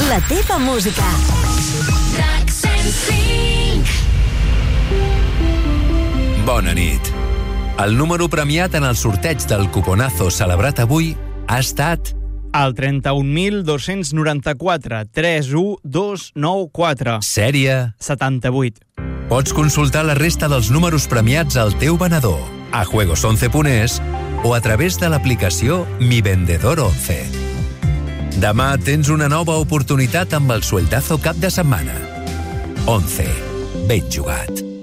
La teva música. RAC 105. Bona nit. El número premiat en el sorteig del cuponazo celebrat avui ha estat el 31.294 31294. Sèrie 78. Pots consultar la resta dels números premiats al teu venedor, a juegos11.es o a través de l'aplicació Mi Vendedor 11. Demà tens una nova oportunitat amb el sueldazo cap de setmana. 11. Ben jugat.